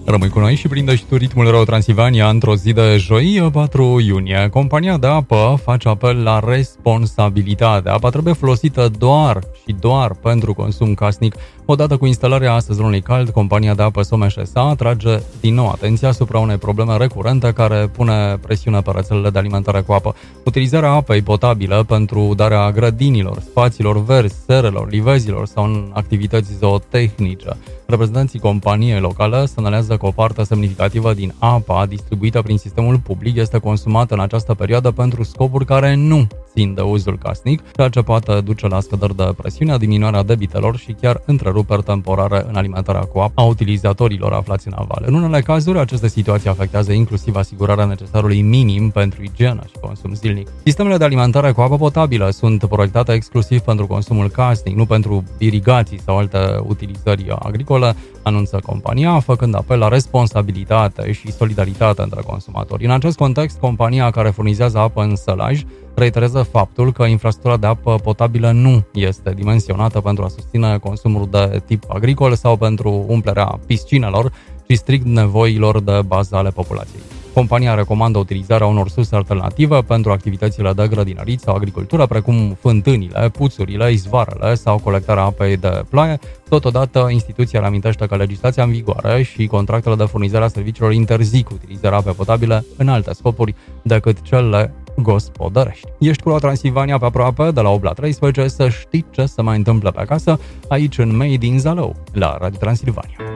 Rămâi cu noi și prinde și tu ritmul Ro Transilvania într-o zi de joi, 4 iunie. Compania de apă face apel la responsabilitate. Apa trebuie folosită doar pentru consum casnic. Odată cu instalarea sezonului cald, compania de apă Someș S.A. atrage din nou atenția asupra unei probleme recurente care pune presiune pe rețelele de alimentare cu apă. Utilizarea apei potabile pentru darea grădinilor, spațiilor verzi, serelor, livezilor sau în activități zootehnice. Reprezentanții companiei locale semnalează că o parte semnificativă din apa distribuită prin sistemul public este consumată în această perioadă pentru scopuri care nu țin de uzul casnic, ceea ce poate duce la scăderi de presiune, diminuarea debitelor și chiar întreruperi temporare în alimentarea cu apă a utilizatorilor aflați în aval. În unele cazuri, aceste situații afectează inclusiv asigurarea necesarului minim pentru igienă și consum zilnic. Sistemele de alimentare cu apă potabilă sunt proiectate exclusiv pentru consumul casnic, nu pentru irigații sau alte utilizări agricole, anunță compania, făcând apel la responsabilitate și solidaritate între consumatori. În acest context, compania care furnizează apă în sălaj reiterează faptul că infrastructura de apă potabilă nu este dimensionată pentru a susține consumul de tip agricol sau pentru umplerea piscinelor, ci strict nevoilor de bază ale populației. Compania recomandă utilizarea unor surse alternative pentru activitățile de grădinărit sau agricultură, precum fântânile, puțurile, izvoarele sau colectarea apei de ploaie. Totodată, instituția reamintește că legislația în vigoare și contractele de furnizare a serviciilor interzic utilizarea apei potabile în alte scopuri decât cele gospodărești. Ești cu Ro Transilvania pe aproape de la 8 la 13, să știi ce se mai întâmplă pe acasă, aici în Made in Zalău, la Radio Transilvania.